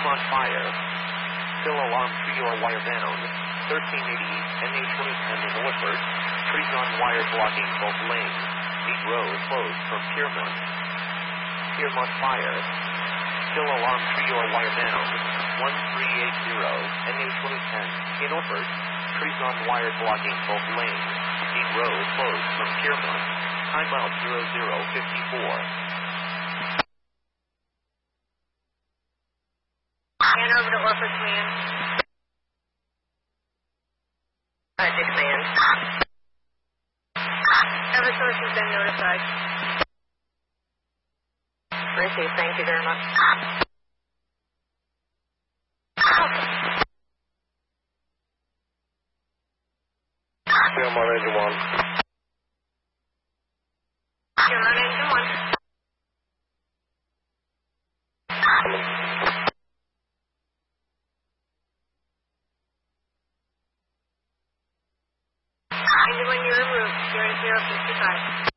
on fire. Still alarm trio wire down. 1380 NH110 in Woodford. Trees on wire blocking both lanes. Mead Road closed from Piermont. Piermont fire. Still alarm trio wire down. 1380 NH110 in Woodford. Trees on wire blocking both lanes. Mead Road closed from Piermont. Timeout 0054. Hand over to Orford Command. Dick Command. Eversource has been notified. Received. Thank you very much. Piermont Engine 1. Piermont Engine 1. Engine 1, you're en route. 0055.